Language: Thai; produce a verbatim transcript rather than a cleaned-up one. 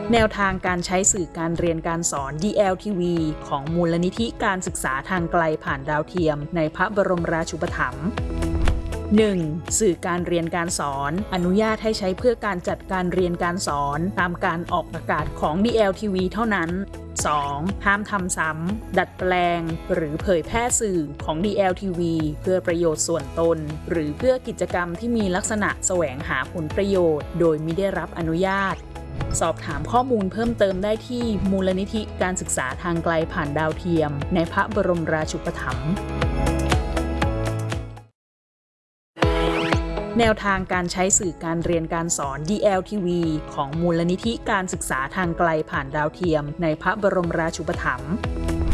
แนวทางการใช้สื่อการเรียนการสอน ดี แอล ที วี ของมูลนิธิการศึกษาทางไกลผ่านดาวเทียมในพระบรมราชูปถัมภ์ หนึ่ง. สื่อการเรียนการสอนอนุญาตให้ใช้เพื่อการจัดการเรียนการสอนตามการออกอากาศของ ดี แอล ที วี เท่านั้น สอง. ห้ามทำซ้ำดัดแปลงหรือเผยแพร่สื่อของ ดี แอล ที วี เพื่อประโยชน์ส่วนตนหรือเพื่อกิจกรรมที่มีลักษณะแสวงหาผลประโยชน์โดยมิได้รับอนุญาตสอบถามข้อมูลเพิ่มเติมได้ที่มูลนิธิการศึกษาทางไกลผ่านดาวเทียมในพระบรมราชูปถัมภ์แนวทางการใช้สื่อการเรียนการสอน ดี แอล ที วี ของมูลนิธิการศึกษาทางไกลผ่านดาวเทียมในพระบรมราชูปถัมภ์